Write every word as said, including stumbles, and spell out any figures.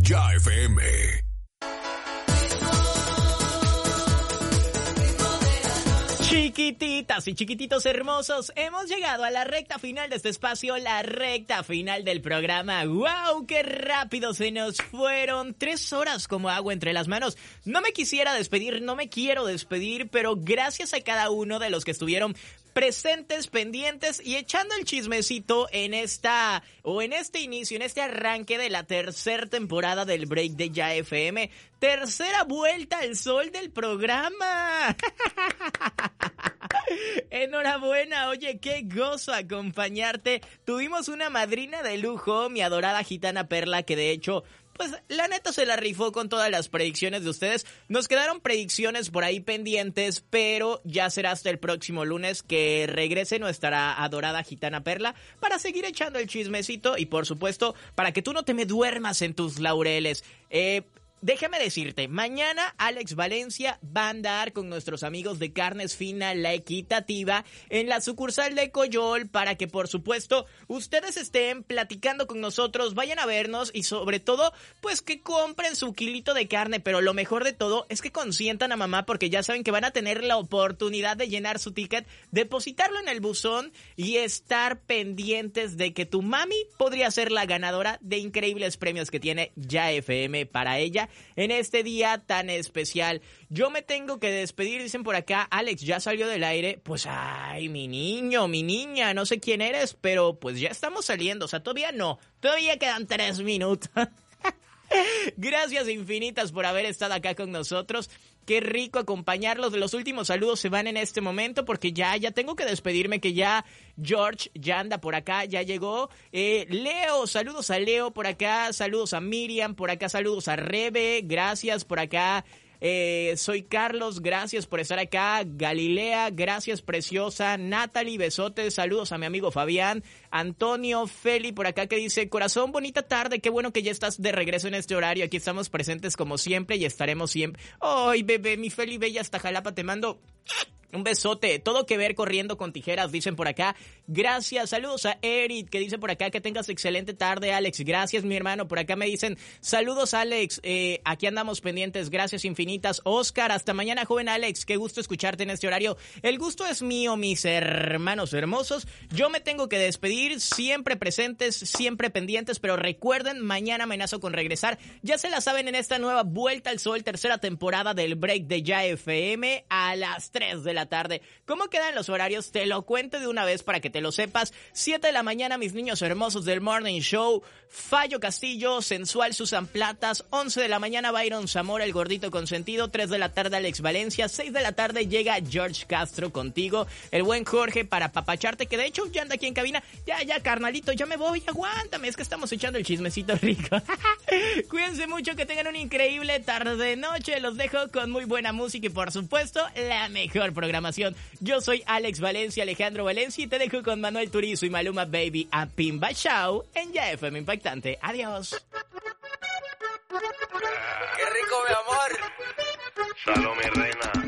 Ya F M. Chiquititas y chiquititos hermosos, hemos llegado a la recta final de este espacio, la recta final del programa. ¡Wow! ¡Qué rápido se nos fueron! Tres horas como agua entre las manos. No me quisiera despedir, no me quiero despedir, pero gracias a cada uno de los que estuvieron presentes, pendientes y echando el chismecito en esta, o en este inicio, en este arranque de la tercera temporada del Break de Ya F M. Tercera vuelta al sol del programa. Enhorabuena, oye, qué gozo acompañarte. Tuvimos una madrina de lujo, mi adorada gitana Perla, que de hecho, pues la neta se la rifó con todas las predicciones de ustedes. Nos quedaron predicciones por ahí pendientes, pero ya será hasta el próximo lunes que regrese nuestra adorada gitana Perla para seguir echando el chismecito y por supuesto para que tú no te me duermas en tus laureles. Eh... Déjame decirte, mañana Alex Valencia va a andar con nuestros amigos de Carnes Fina La Equitativa en la sucursal de Coyol para que, por supuesto, ustedes estén platicando con nosotros, vayan a vernos y sobre todo, pues que compren su kilito de carne, pero lo mejor de todo es que consientan a mamá porque ya saben que van a tener la oportunidad de llenar su ticket, depositarlo en el buzón y estar pendientes de que tu mami podría ser la ganadora de increíbles premios que tiene Ya F M para ella en este día tan especial. Yo me tengo que despedir, dicen por acá, Alex, ¿ya salió del aire? Pues, ay, mi niño, mi niña, no sé quién eres, pero pues ya estamos saliendo, o sea, todavía no, todavía quedan tres minutos. Gracias infinitas por haber estado acá con nosotros. Qué rico acompañarlos. Los últimos saludos se van en este momento porque ya, ya tengo que despedirme, que ya George ya anda por acá, ya llegó. Eh, Leo, saludos a Leo por acá, saludos a Miriam, por acá saludos a Rebe, gracias por acá. Eh, soy Carlos, gracias por estar acá. Galilea, gracias preciosa. Natalie, besotes, saludos a mi amigo Fabián. Antonio, Feli por acá que dice, corazón, bonita tarde, qué bueno que ya estás de regreso en este horario. Aquí estamos presentes como siempre y estaremos siempre. Ay, bebé, mi Feli bella hasta Jalapa, te mando un besote, todo que ver corriendo con tijeras, dicen por acá. Gracias, saludos a Eric, que dice por acá que tengas excelente tarde, Alex. Gracias, mi hermano. Por acá me dicen, saludos, Alex. Eh, aquí andamos pendientes, gracias infinitas. Oscar, hasta mañana, joven Alex. Qué gusto escucharte en este horario. El gusto es mío, mis hermanos hermosos. Yo me tengo que despedir, siempre presentes, siempre pendientes, pero recuerden, mañana amenazo con regresar. Ya se la saben en esta nueva Vuelta al Sol, tercera temporada del Break de Ya F M a las tres de la tarde. ¿Cómo quedan los horarios? Te lo cuento de una vez para que te lo sepas. siete de la mañana, mis niños hermosos del Morning Show, Fallo Castillo, Sensual Susan Platas. once de la mañana, Byron Zamora, el gordito consentido. tres de la tarde, Alex Valencia. seis de la tarde llega George Castro contigo, el buen Jorge, para papacharte, que de hecho ya anda aquí en cabina. Ya, ya, carnalito, ya me voy, aguántame, es que estamos echando el chismecito rico. Cuídense mucho, que tengan una increíble tarde noche. Los dejo con muy buena música y por supuesto la mejor programación. Yo soy Alex Valencia, Alejandro Valencia, y te dejo con Manuel Turizo y Maluma Baby a Pimba Show en Ya F M Impactante. Adiós. ¡Qué rico, mi amor! Salud, mi reina.